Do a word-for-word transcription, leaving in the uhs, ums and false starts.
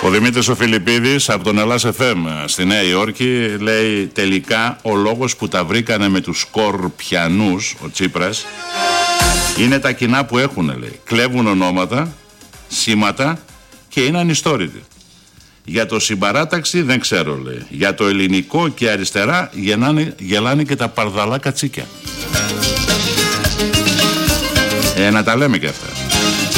Ο Δημήτρης ο Φιλιππίδης από τον Ελλάς εφ εμ στη Νέα Υόρκη λέει τελικά ο λόγος που τα βρήκανε με τους Σκορπιανούς, ο Τσίπρας, είναι τα κοινά που έχουν, λέει. Κλέβουν ονόματα, σήματα και είναι ανιστόρητοι. Για το συμπαράταξη δεν ξέρω, λέει. Για το ελληνικό και αριστερά γελάνε, γελάνε και τα παρδαλά κατσίκια. Ε, να τα λέμε και αυτά.